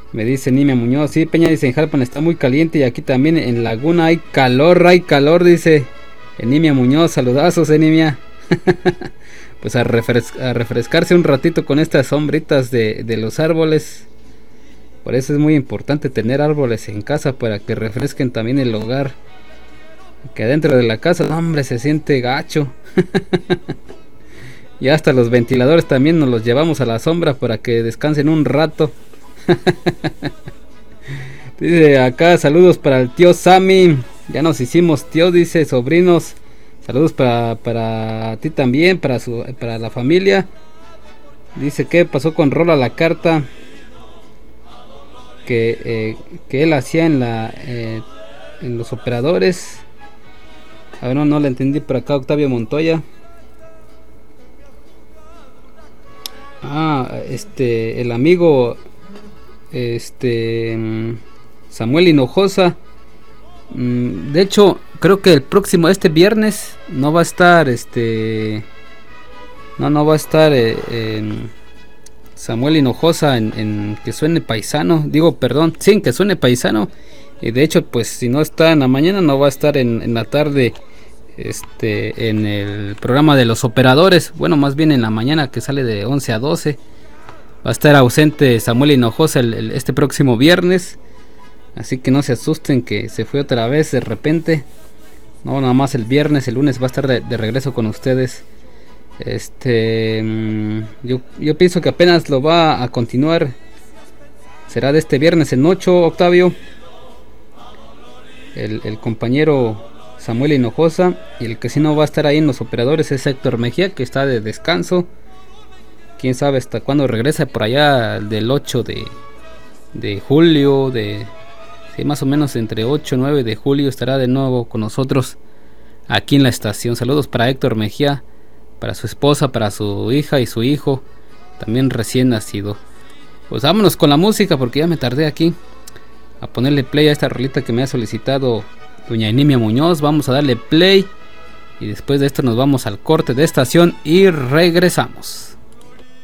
Me dice Nimia Muñoz. Sí, Peña dice en Jalpan está muy caliente y aquí también en Laguna hay calor, dice Nimia Muñoz. Saludazos, Nimia. Pues a refrescarse un ratito con estas sombritas de los árboles. Por eso es muy importante tener árboles en casa para que refresquen también el hogar. Que adentro de la casa, hombre, se siente gacho. Y hasta los ventiladores también nos los llevamos a la sombra para que descansen un rato. Dice acá, saludos para el tío Sammy. Ya nos hicimos tío, dice, sobrinos. Saludos para ti también, para la familia. Dice que pasó con Rola la carta que él hacía en los operadores. A ver, no le entendí por acá, Octavio Montoya. El amigo Samuel Hinojosa. De hecho, creo que este viernes no va a estar no va a estar Samuel Hinojosa en Que Suene Paisano. Digo, perdón, sí, en Que Suene Paisano. Y de hecho, pues si no está en la mañana, no va a estar en la tarde en el programa de los operadores. Bueno, más bien en la mañana, que sale de 11 a 12. Va a estar ausente Samuel Hinojosa este próximo viernes. Así que no se asusten que se fue otra vez de repente. No, nada más el viernes. El lunes va a estar de regreso con ustedes. Yo pienso que apenas lo va a continuar. Será de este viernes en 8, Octavio. El compañero Samuel Hinojosa. Y el que sí no va a estar ahí en los operadores es Héctor Mejía, que está de descanso. Quién sabe hasta cuándo regresa, por allá del 8 de julio. Sí, más o menos entre 8 y 9 de julio estará de nuevo con nosotros aquí en la estación. Saludos para Héctor Mejía, para su esposa, para su hija y su hijo, también recién nacido. Pues vámonos con la música porque ya me tardé aquí a ponerle play a esta rolita que me ha solicitado doña Nimia Muñoz. Vamos a darle play y después de esto nos vamos al corte de estación y regresamos.